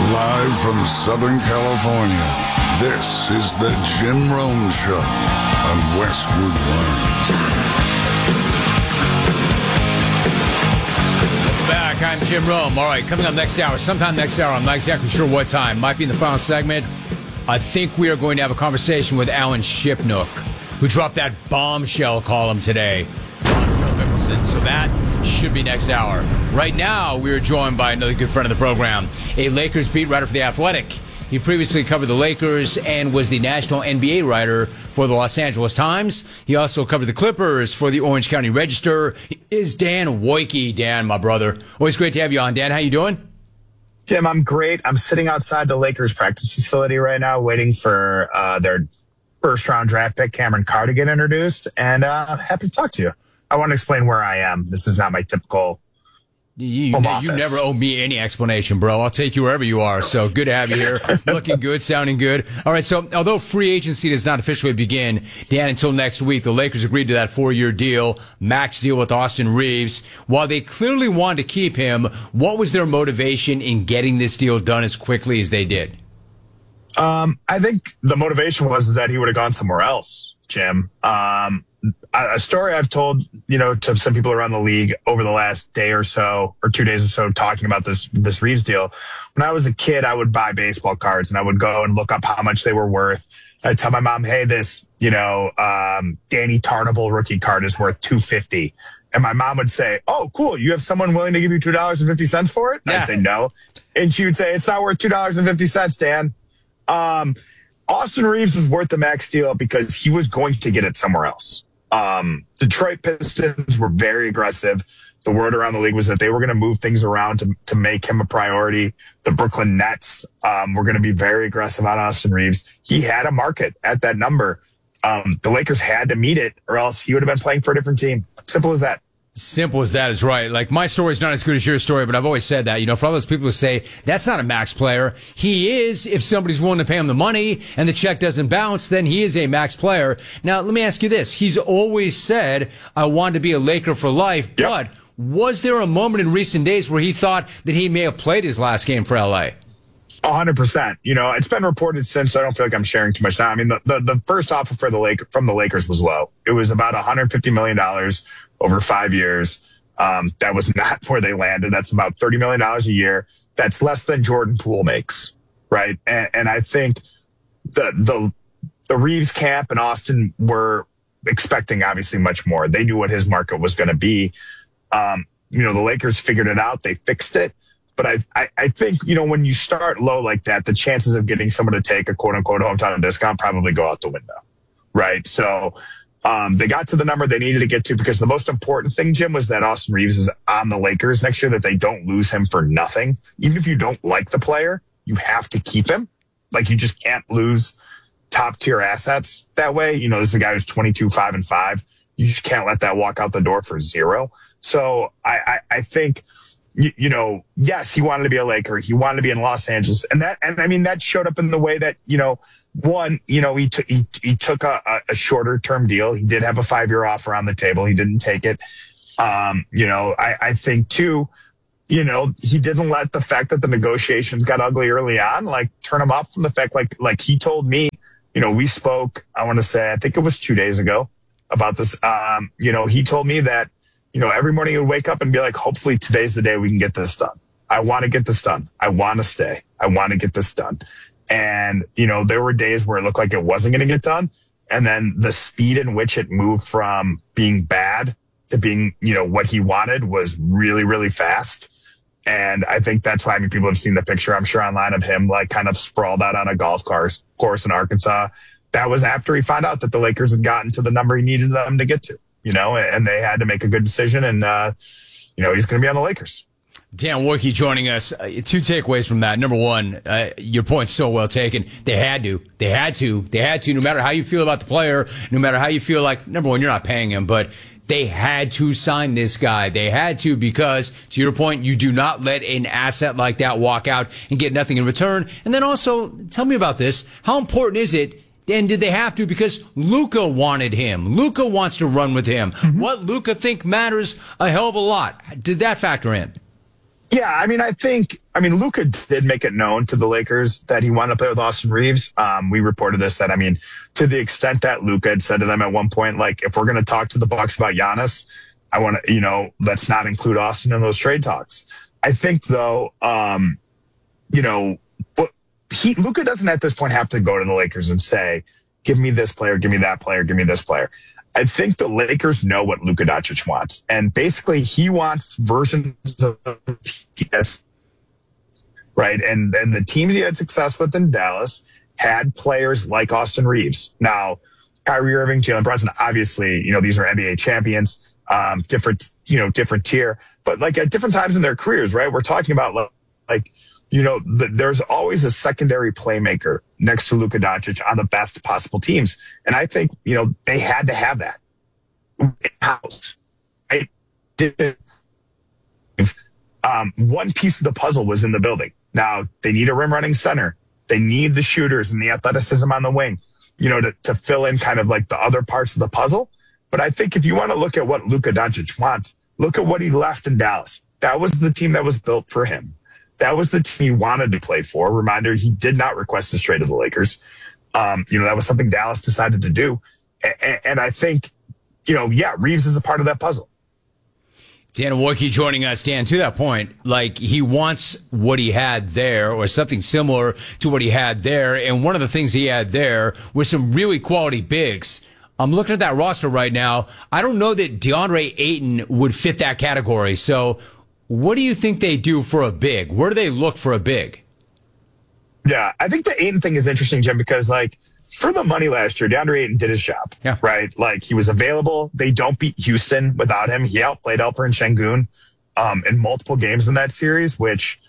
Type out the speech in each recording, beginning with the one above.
Live from Southern California, this is the Jim Rome Show on Westwood One. Back, I'm Jim Rome. All right, coming up next hour, sometime next hour, I'm not exactly sure what time. Might be in the final segment. I think we are going to have a conversation with Alan Shipnook, who dropped that bombshell column today on Phil Mickelson. So that should be next hour. Right now, we are joined by another good friend of the program, a Lakers beat writer for The Athletic. He previously covered the Lakers and was the national NBA writer for the Los Angeles Times. He also covered the Clippers for the Orange County Register. He is Dan Woike. Dan, my brother. Always great to have you on. Dan, how you doing? Jim, I'm great. I'm sitting outside the Lakers practice facility right now waiting for their first-round draft pick, Cameron Carr, to get introduced, and happy to talk to you. I want to explain where I am. This is not my typical home office. You never owe me any explanation, bro. I'll take you wherever you are. So good to have you here. Looking good, sounding good. All right, so although free agency does not officially begin, Dan, until next week, the Lakers agreed to that 4-year deal, max deal with Austin Reeves. While they clearly wanted to keep him, what was their motivation in getting this deal done as quickly as they did? I think the motivation was that he would have gone somewhere else, Jim. A story I've told, to some people around the league over the last day or so, or 2 days or so, talking about this Reeves deal. When I was a kid, I would buy baseball cards and I would go and look up how much they were worth. I'd tell my mom, hey, this, Danny Tarnable rookie card is worth $250. And my mom would say, oh, cool. You have someone willing to give you $2.50 for it? Yeah. I'd say no. And she would say, it's not worth $2.50, Dan. Austin Reeves was worth the max deal because he was going to get it somewhere else. Detroit Pistons were very aggressive. The word around the league was that they were going to move things around to make him a priority. The Brooklyn Nets were going to be very aggressive on Austin Reeves. He had a market at that number. The Lakers had to meet it, or else he would have been playing for a different team. Simple as that. Simple as that is right. Like, my story is not as good as your story, but I've always said that, for all those people who say that's not a max player, he is. If somebody's willing to pay him the money and the check doesn't bounce, then he is a max player. Now, let me ask you this. He's always said, I want to be a Laker for life, Yep. But was there a moment in recent days where he thought that he may have played his last game for LA? 100%. It's been reported since, so I don't feel like I'm sharing too much now. I mean, the first offer from the Lakers was low. It was about $150 million over 5 years. That was not where they landed. That's about $30 million a year. That's less than Jordan Poole makes, right? And I think the Reeves camp and Austin were expecting obviously much more. They knew what his market was going to be. The Lakers figured it out. They fixed it. But I think, when you start low like that, the chances of getting someone to take a quote-unquote hometown discount probably go out the window, right? So they got to the number they needed to get to, because the most important thing, Jim, was that Austin Reeves is on the Lakers next year, that they don't lose him for nothing. Even if you don't like the player, you have to keep him. Like, you just can't lose top-tier assets that way. This is a guy who's 22-5-5. You just can't let that walk out the door for zero. So I think... yes, he wanted to be a Laker. He wanted to be in Los Angeles. And that showed up in the way that, he took a shorter term deal. He did have a 5-year offer on the table. He didn't take it. I think too, he didn't let the fact that the negotiations got ugly early on, turn him off from the fact, like he told me, we spoke, I want to say, I think it was 2 days ago about this. He told me that, every morning he would wake up and be like, hopefully today's the day we can get this done. I want to get this done. I want to stay. I want to get this done. And, there were days where it looked like it wasn't going to get done. And then the speed in which it moved from being bad to being, what he wanted was really, really fast. And I think that's why people have seen the picture, I'm sure, online of him, kind of sprawled out on a golf course in Arkansas. That was after he found out that the Lakers had gotten to the number he needed them to get to. And they had to make a good decision, and, he's going to be on the Lakers. Dan Woike joining us. 2 takeaways from that. Number one, your point's so well taken. They had to, no matter how you feel about the player, no matter how you feel like, number one, you're not paying him, but they had to sign this guy. They had to, because, to your point, you do not let an asset like that walk out and get nothing in return. And then also, tell me about this. How important is it? And did they have to? Because Luka wanted him. Luka wants to run with him. Mm-hmm. What Luka think matters a hell of a lot. Did that factor in? Yeah, I mean, Luka did make it known to the Lakers that he wanted to play with Austin Reeves. We reported this, that, I mean, to the extent that Luka had said to them at one point, like, if we're going to talk to the Bucks about Giannis, I want to, let's not include Austin in those trade talks. I think though, but Luka doesn't at this point have to go to the Lakers and say, give me this player, give me that player, give me this player. I think the Lakers know what Luka Doncic wants. And basically he wants versions of TS, right? And the teams he had success with in Dallas had players like Austin Reeves. Now, Kyrie Irving, Jalen Brunson, obviously, these are NBA champions, different tier, but like at different times in their careers, right? We're talking about there's always a secondary playmaker next to Luka Doncic on the best possible teams. And I think, they had to have that in-house. Right? One piece of the puzzle was in the building. Now they need a rim running center. They need the shooters and the athleticism on the wing, to fill in kind of like the other parts of the puzzle. But I think if you want to look at what Luka Doncic wants, look at what he left in Dallas. That was the team that was built for him. That was the team he wanted to play for. Reminder, he did not request this trade to the Lakers. That was something Dallas decided to do. And I think, Reeves is a part of that puzzle. Dan Wojcicki joining us. Dan, to that point, like he wants what he had there or something similar to what he had there. And one of the things he had there was some really quality bigs. I'm looking at that roster right now. I don't know that DeAndre Ayton would fit that category. So what do you think they do for a big? Where do they look for a big? Yeah, I think the Ayton thing is interesting, Jim, because like for the money last year, DeAndre Ayton did his job, right? Like he was available. They don't beat Houston without him. He outplayed Alperen Şengün in multiple games in that series, which,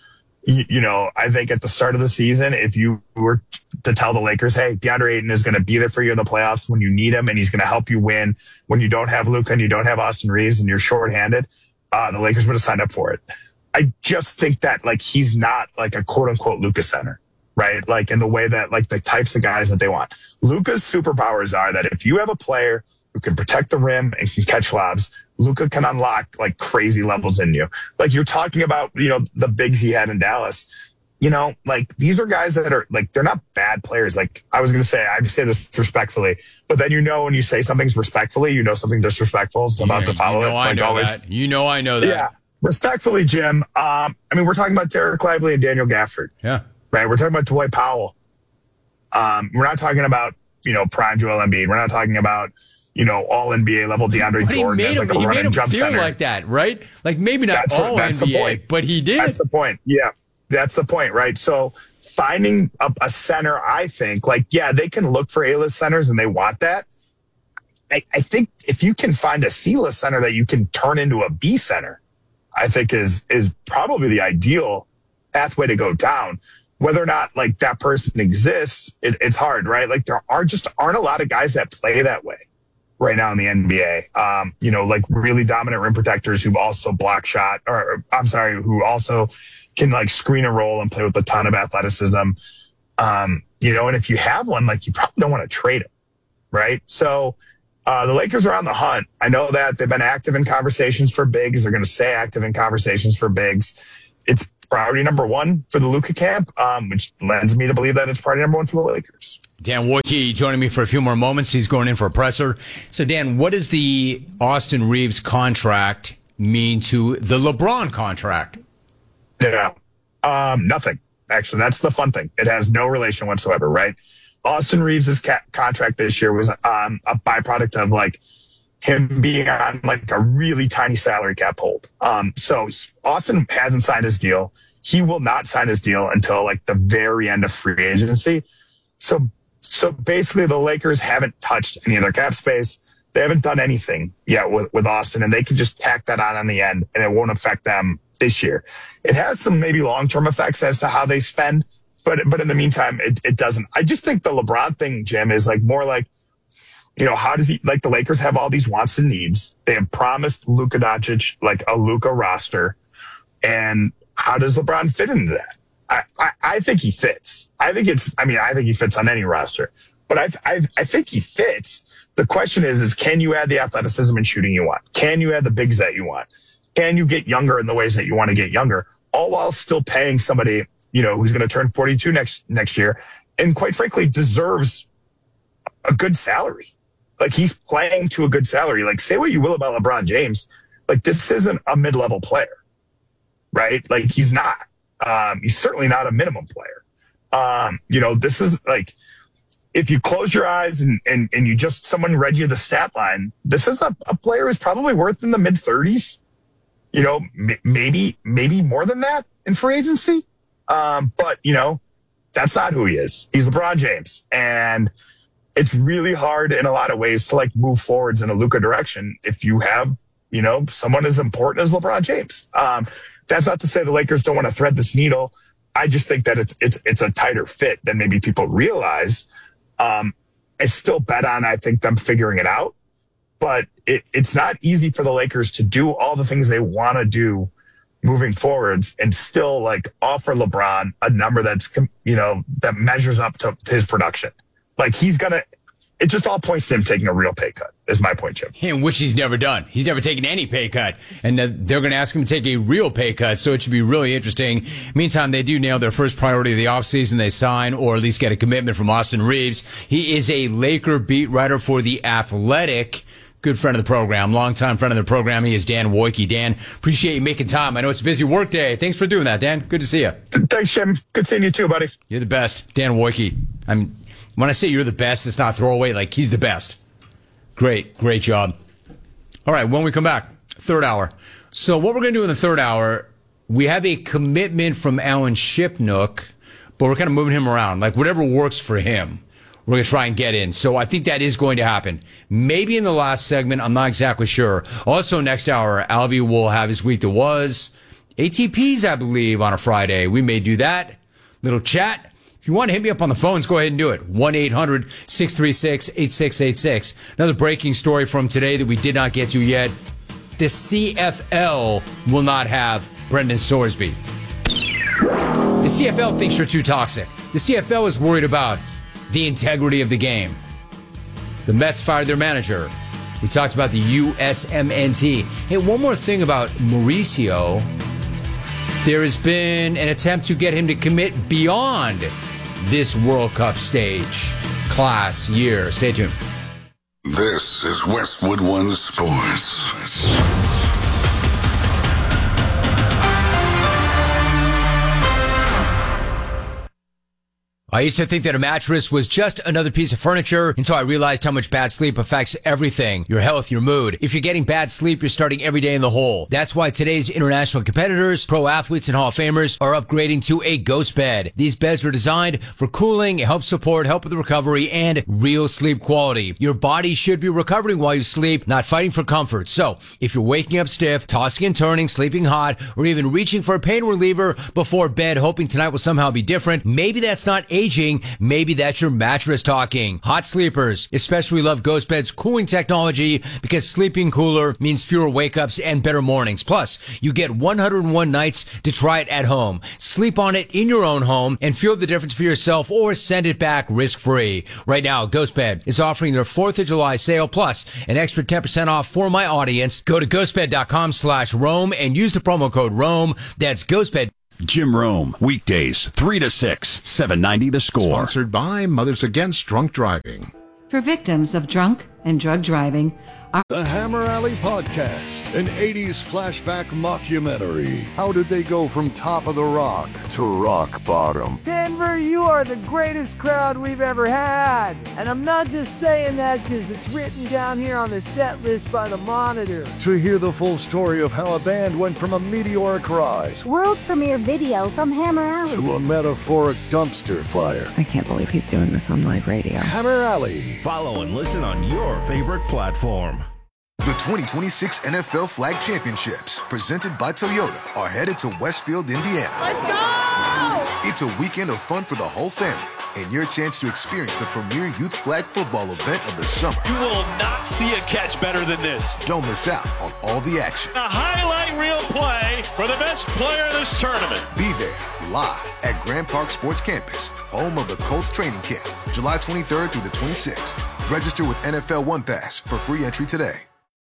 I think at the start of the season, if you were to tell the Lakers, hey, DeAndre Ayton is going to be there for you in the playoffs when you need him and he's going to help you win when you don't have Luka and you don't have Austin Reeves and you're shorthanded, the Lakers would have signed up for it. I just think that like he's not like a quote unquote Luka center, right? Like in the way that like the types of guys that they want. Luka's superpowers are that if you have a player who can protect the rim and can catch lobs, Luka can unlock like crazy levels in you. Like you're talking about, the bigs he had in Dallas. Like these are guys that are like, they're not bad players. Like I was going to say, I say this respectfully, but then, when you say something's respectfully, something disrespectful is about to follow it. I know that. I know that. Yeah. Respectfully, Jim. We're talking about Derek Lively and Daniel Gafford. Yeah. Right. We're talking about Dwight Powell. We're not talking about, prime Joel Embiid. We're not talking about, all NBA level DeAndre Jordan as like a run and jump center. Like that, right? Like maybe not all NBA, but he did. That's the point. Yeah. That's the point, right? So finding a center, I think, like, yeah, they can look for A-list centers and they want that. I think if you can find a C-list center that you can turn into a B center, I think is probably the ideal pathway to go down. Whether or not like that person exists, it's hard, right? Like there aren't a lot of guys that play that way right now in the NBA. Like really dominant rim protectors who also block shot, who also can like screen and roll and play with a ton of athleticism. And if you have one, like you probably don't want to trade him, right? So the Lakers are on the hunt. I know that they've been active in conversations for bigs. They're going to stay active in conversations for bigs. It's priority number one for the Luka camp, which lends me to believe that it's priority number one for the Lakers. Dan Wojcicki joining me for a few more moments. He's going in for a presser. So, Dan, what does the Austin Reeves contract mean to the LeBron contract? Yeah. Nothing. Actually, that's the fun thing. It has no relation whatsoever, right? Austin Reeves' contract this year was a byproduct of like him being on like a really tiny salary cap hold. So Austin hasn't signed his deal. He will not sign his deal until like the very end of free agency. So basically the Lakers haven't touched any of their cap space. They haven't done anything yet with Austin, and they can just tack that on the end and it won't affect them this year. It has some maybe long-term effects as to how they spend, but in the meantime, it doesn't. I just think the LeBron thing, Jim, is like more like, how does he, like the Lakers have all these wants and needs. They have promised Luka Doncic like a Luka roster. And how does LeBron fit into that? I think he fits. I think he fits on any roster, but I think he fits. The question is can you add the athleticism and shooting you want? Can you add the bigs that you want? Can you get younger in the ways that you want to get younger? all while still paying somebody, who's going to turn 42 next year, and quite frankly deserves a good salary. Like, he's playing to a good salary. Like, say what you will about LeBron James, like, this isn't a mid-level player, right? Like, he's not. He's certainly not a minimum player. This is like, if you close your eyes and you just, someone read you the stat line, this is a player who's probably worth in the mid-30s, maybe more than that in free agency. But that's not who he is. He's LeBron James. And it's really hard in a lot of ways to like move forwards in a Luka direction if you have, someone as important as LeBron James. That's not to say the Lakers don't want to thread this needle. I just think that it's a tighter fit than maybe people realize. I still bet on, I think, them figuring it out, but it's not easy for the Lakers to do all the things they want to do moving forwards and still like offer LeBron a number that's, that measures up to his production. Like, it just all points to him taking a real pay cut, is my point, Jim. Which he's never done. He's never taken any pay cut. And they're going to ask him to take a real pay cut, so it should be really interesting. Meantime, they do nail their first priority of the offseason. They sign, or at least get a commitment from Austin Reeves. He is a Laker beat writer for The Athletic. Good friend of the program, longtime friend of the program. He is Dan Wojcicki. Dan, appreciate you making time. I know it's a busy work day. Thanks for doing that, Dan. Good to see you. Thanks, Jim. Good seeing you too, buddy. You're the best. Dan Wojcicki. When I say you're the best, it's not throwaway. Like, he's the best. Great job. All right, when we come back, third hour. So what we're going to do in the third hour, we have a commitment from Alan Shipnuck, but we're kind of moving him around. Like, whatever works for him, we're going to try and get in. So I think that is going to happen. Maybe in the last segment, I'm not exactly sure. Also, next hour, Alvy will have his week that was. ATPs, I believe, on a Friday. We may do that. Little chat. If you want to hit me up on the phones, go ahead and do it. 1-800-636-8686. Another breaking story from today that we did not get to yet. The CFL will not have Brendan Sorsby. The CFL thinks you're too toxic. The CFL is worried about the integrity of the game. The Mets fired their manager. We talked about the USMNT. Hey, one more thing about Mauricio. There has been an attempt to get him to commit beyond this World Cup stage, class, year. Stay tuned. This is Westwood One Sports. I used to think that a mattress was just another piece of furniture until I realized how much bad sleep affects everything. Your health, your mood. If you're getting bad sleep, you're starting every day in the hole. That's why today's international competitors, pro athletes, and Hall of Famers are upgrading to a Ghost Bed. These beds are designed for cooling, help support, help with the recovery, and real sleep quality. Your body should be recovering while you sleep, not fighting for comfort. So, if you're waking up stiff, tossing and turning, sleeping hot, or even reaching for a pain reliever before bed, hoping tonight will somehow be different, maybe that's not aging, maybe that's your mattress talking. Hot sleepers especially love Ghost Bed's cooling technology because sleeping cooler means fewer wake-ups and better mornings. Plus, you get 101 nights to try it at home. Sleep on it in your own home and feel the difference for yourself or send it back risk-free. Right now, Ghost Bed is offering their 4th of July sale plus an extra 10% off for my audience. Go to ghostbed.com/Rome and use the promo code ROME. That's Ghostbed. Jim Rome, weekdays, 3 to 6, 790 The Score. Sponsored by Mothers Against Drunk Driving. For victims of drunk and drug driving, The Hammer Alley Podcast, an 80s flashback mockumentary. How did they go from top of the rock to rock bottom? Denver, you are the greatest crowd we've ever had. And I'm not just saying that because it's written down here on the set list by the Monitor. To hear the full story of how a band went from a meteoric rise world premiere video from Hammer Alley to a metaphoric dumpster fire. I can't believe he's doing this on live radio. Hammer Alley. Follow and listen on your favorite platform. The 2026 NFL Flag Championships, presented by Toyota, are headed to Westfield, Indiana. Let's go! It's a weekend of fun for the whole family and your chance to experience the premier youth flag football event of the summer. You will not see a catch better than this. Don't miss out on all the action. A highlight reel play for the best player in this tournament. Be there live at Grand Park Sports Campus, home of the Colts training camp, July 23rd through the 26th. Register with NFL One Pass for free entry today.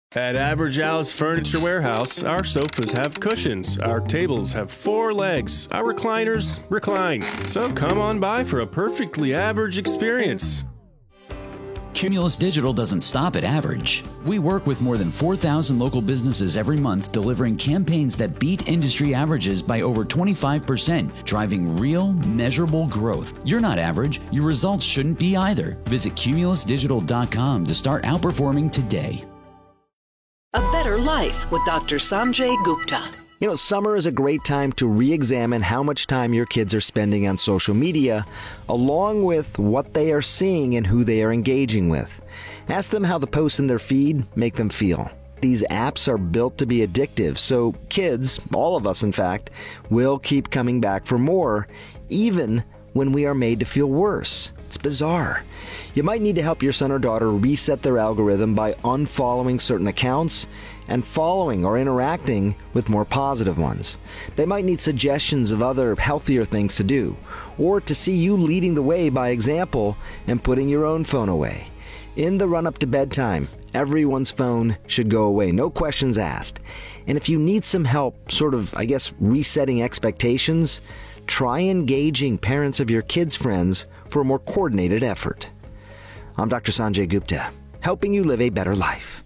At Average Al's Furniture Warehouse, our sofas have cushions, our tables have 4 legs, our recliners recline. So come on by for a perfectly average experience. Cumulus Digital doesn't stop at average. We work with more than 4,000 local businesses every month, delivering campaigns that beat industry averages by over 25%, driving real, measurable growth. You're not average. Your results shouldn't be either. Visit cumulusdigital.com to start outperforming today. A Better Life with Dr. Sanjay Gupta. You know, summer is a great time to re-examine how much time your kids are spending on social media, along with what they are seeing and who they are engaging with. Ask them how the posts in their feed make them feel. These apps are built to be addictive, so kids, all of us in fact, will keep coming back for more, even when we are made to feel worse. It's bizarre. You might need to help your son or daughter reset their algorithm by unfollowing certain accounts and following or interacting with more positive ones. They might need suggestions of other healthier things to do, or to see you leading the way by example and putting your own phone away. In the run-up to bedtime, everyone's phone should go away, no questions asked. And if you need some help resetting expectations, try engaging parents of your kids' friends for a more coordinated effort. I'm Dr. Sanjay Gupta, helping you live a better life.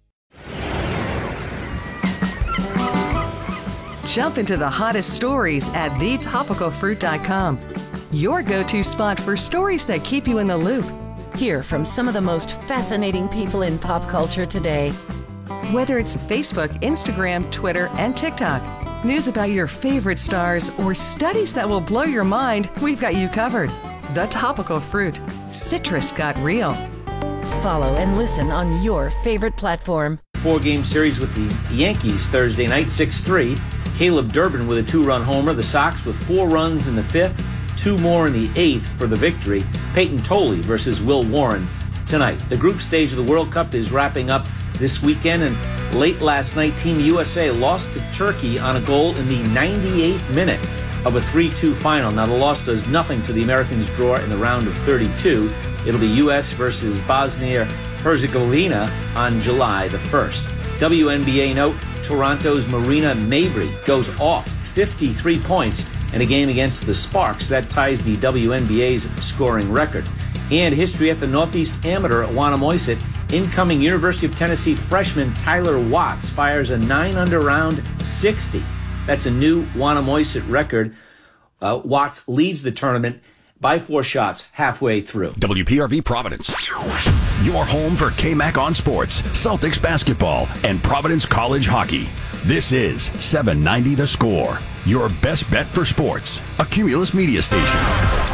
Jump into the hottest stories at thetopicalfruit.com. Your go-to spot for stories that keep you in the loop. Hear from some of the most fascinating people in pop culture today. Whether it's Facebook, Instagram, Twitter, and TikTok, news about your favorite stars, or studies that will blow your mind, we've got you covered. The Topical Fruit. Citrus got real. Follow and listen on your favorite platform. 4-game series with the Yankees Thursday night, 6-3. Caleb Durbin with a 2-run homer. The Sox with 4 runs in the 5th, 2 more in the 8th for the victory. Peyton Tolley versus Will Warren tonight. The group stage of the World Cup is wrapping up this weekend, and late last night, Team USA lost to Turkey on a goal in the 98th minute of a 3-2 final. Now, the loss does nothing to the Americans' draw in the round of 32. It'll be U.S. versus Bosnia-Herzegovina on July the 1st. WNBA note, Toronto's Marina Mabrey goes off 53 points in a game against the Sparks. That ties the WNBA's scoring record. And history at the Northeast Amateur at Wannamoisett. Incoming University of Tennessee freshman Tyler Watts fires a 9-under round 60. That's a new Wannamoisett record. Watts leads the tournament by 4 shots halfway through. WPRV Providence. Your home for KMAC on sports, Celtics basketball, and Providence College hockey. This is 790 The Score, your best bet for sports. A Cumulus media station.